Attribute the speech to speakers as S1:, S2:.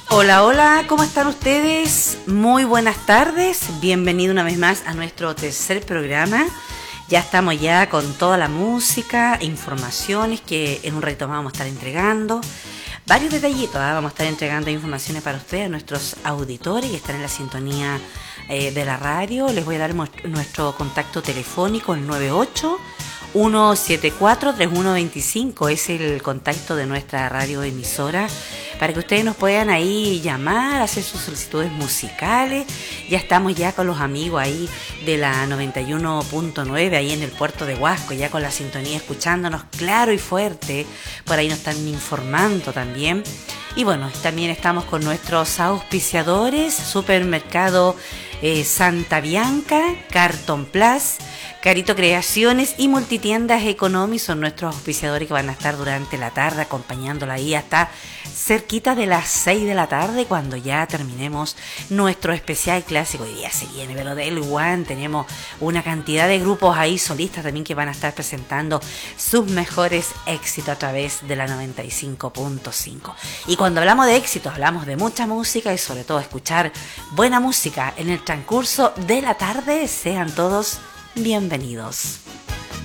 S1: Hola, hola, ¿cómo están ustedes? Muy buenas tardes, bienvenido una vez más a nuestro tercer programa. Ya estamos ya con toda la música, informaciones que en un ratito más vamos a estar entregando. Varios detallitos, vamos a estar entregando informaciones para ustedes, a nuestros auditores que están en la sintonía de la radio. Les voy a dar nuestro contacto telefónico, el 98-174-3125, es el contacto de nuestra radio emisora, para que ustedes nos puedan ahí llamar, hacer sus solicitudes musicales. Ya estamos ya con los amigos ahí de la 91.9, ahí en el puerto de Huasco, ya con la sintonía, escuchándonos claro y fuerte. Por ahí nos están informando también. Y bueno, también estamos con nuestros auspiciadores, Supermercado Santa Bianca, Carton Plus, Carito Creaciones y Multitiendas Economy son nuestros auspiciadores que van a estar durante la tarde acompañándola ahí hasta cerquita de las 6 de la tarde, cuando ya terminemos nuestro especial clásico. Hoy día se viene, pero del One tenemos una cantidad de grupos ahí solistas también que van a estar presentando sus mejores éxitos a través de la 95.5. Y cuando hablamos de éxitos, hablamos de mucha música y sobre todo escuchar buena música en el transcurso de la tarde. Sean todos bienvenidos.